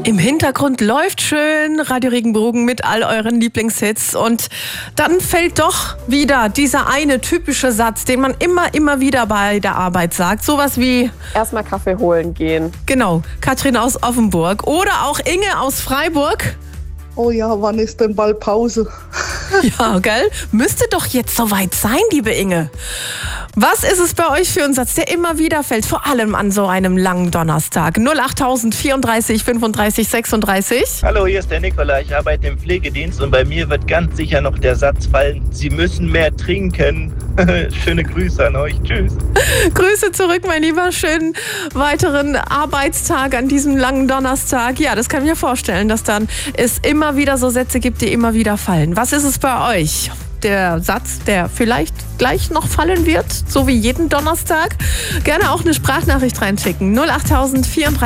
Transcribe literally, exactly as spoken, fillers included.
Im Hintergrund läuft schön Radio Regenbogen mit all euren Lieblingshits und dann fällt doch wieder dieser eine typische Satz, den man immer, immer wieder bei der Arbeit sagt. Sowas wie... Erstmal Kaffee holen gehen. Genau, Katrin aus Offenburg oder auch Inge aus Freiburg. Oh ja, wann ist denn bald Pause? Ja, gell? Müsste doch jetzt soweit sein, liebe Inge. Was ist es bei euch für ein Satz, der immer wieder fällt, vor allem an so einem langen Donnerstag? null achttausend vierunddreißig fünfunddreißig sechsunddreißig. Hallo, hier ist der Nikola. Ich arbeite im Pflegedienst und bei mir wird ganz sicher noch der Satz fallen: Sie müssen mehr trinken. Schöne Grüße an euch. Tschüss. Grüße zurück, mein Lieber. Schönen weiteren Arbeitstag an diesem langen Donnerstag. Ja, das kann ich mir vorstellen, dass dann es immer wieder so Sätze gibt, die immer wieder fallen. Was ist es bei euch? Der Satz, der vielleicht gleich noch fallen wird, so wie jeden Donnerstag? Gerne auch eine Sprachnachricht reinschicken. null achttausend vierunddreißig